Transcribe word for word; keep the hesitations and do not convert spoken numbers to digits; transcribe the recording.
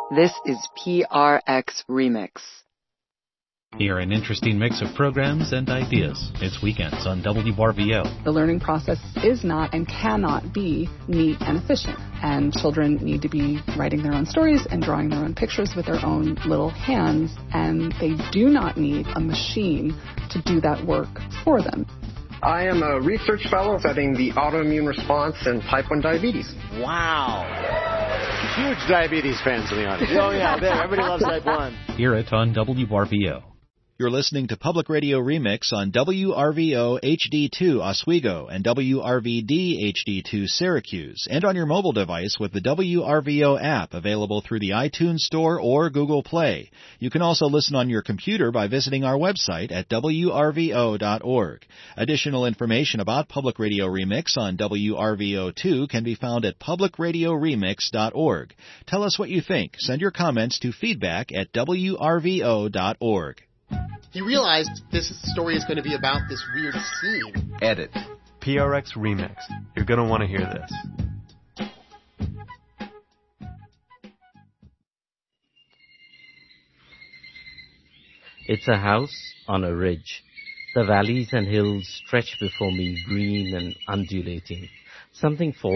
This is P R X Remix. Hear an interesting mix of programs and ideas. It's Weekends on W R V O. The learning process is not and cannot be neat and efficient. And children need to be writing their own stories and drawing their own pictures with their own little hands. And they do not need a machine to do that work for them. I am a research fellow studying the autoimmune response in type one diabetes. Wow. Huge diabetes fans in the audience. Oh, yeah, everybody loves type one. Hear it on W R V O. You're listening to Public Radio Remix on W R V O H D two Oswego and W R V D H D two Syracuse, and on your mobile device with the W R V O app available through the iTunes Store or Google Play. You can also listen on your computer by visiting our website at W R V O dot org. Additional information about Public Radio Remix on W R V O two can be found at public radio remix dot org. Tell us what you think. Send your comments to feedback at W R V O dot org. He realized this story is going to be about this weird scene. Edit. P R X Remix. You're going to want to hear this. It's a house on a ridge. The valleys and hills stretch before me, green and undulating. Something falls